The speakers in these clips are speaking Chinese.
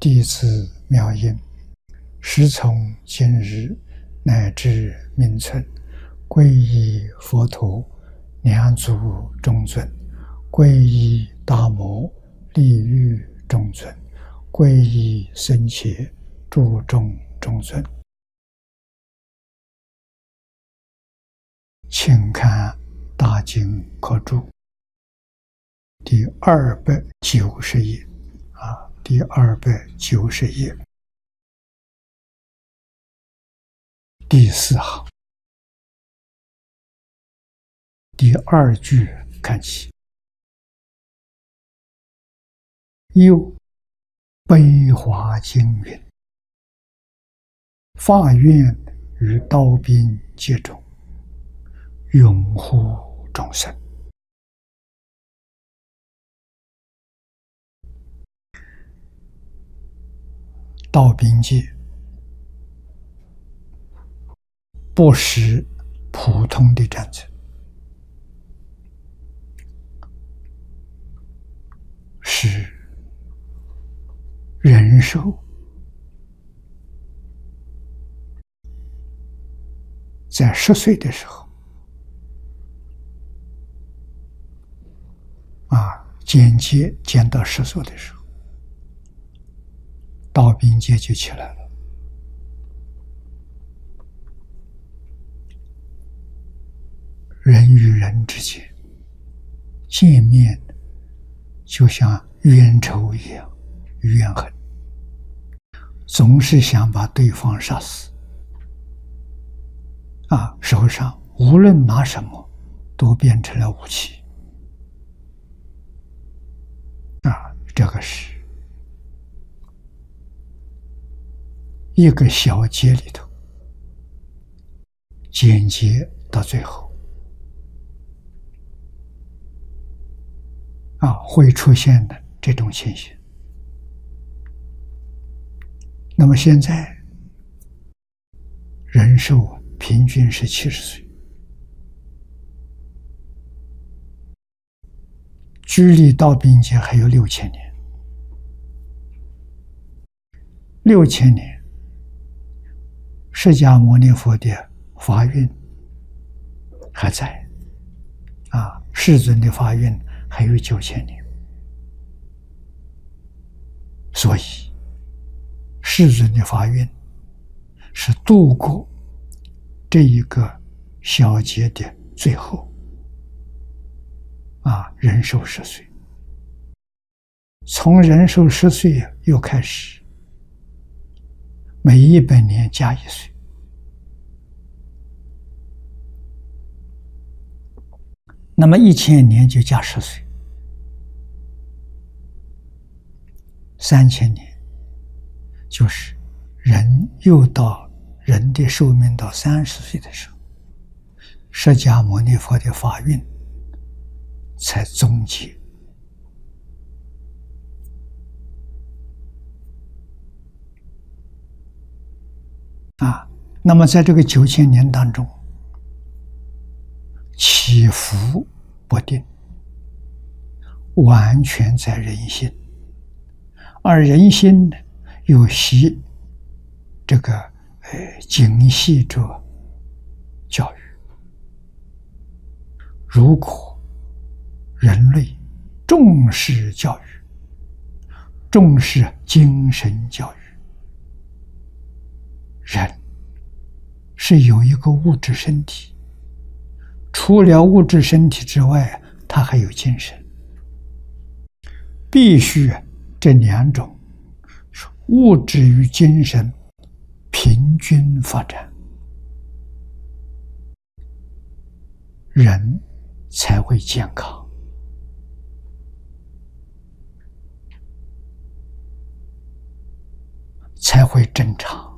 弟子妙音，时从今日乃至命存，皈依佛陀，两足中尊；皈依大摩，利欲中尊；皈依僧伽，注重中尊。请看大经科注第290页第290页第4行第2句看起。又悲华经云：法愿于刀兵界中，拥护众生。刀兵界不是普通的战争，是人寿在10岁的时候间接见到10岁的时候，刀兵界就起来了。人与人之间见面就像冤仇一样，怨恨，总是想把对方杀死。手上无论拿什么都变成了武器。这个是一个小节里头间接到最后会出现的这种情形。那么现在人寿平均是70岁，距离刀兵界还有6000年。6000年，释迦牟尼佛的法运还在，世尊的法运还有9000年，所以世尊的法运是度过这一个小节的最后，人寿10岁，从人寿10岁又开始，每100年加1岁，那么1000年就加10岁，3000年就是人又到人的寿命到30岁的时候，释迦牟尼佛的法运才终结。那么在这个9000年当中，起伏不定，完全在人心，而人心呢又系这个精细着教育。如果人类重视教育，重视精神教育，人是有一个物质身体，除了物质身体之外，他还有精神，必须这2种物质与精神平均发展，人才会健康，才会正常，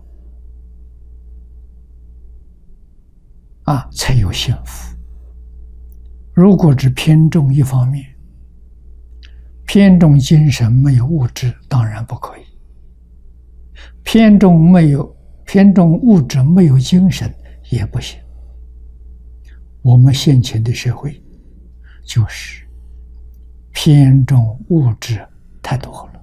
才有幸福。如果只偏重一方面，偏重精神没有物质，当然不可以；偏重物质没有精神也不行。我们现前的社会就是偏重物质太多了，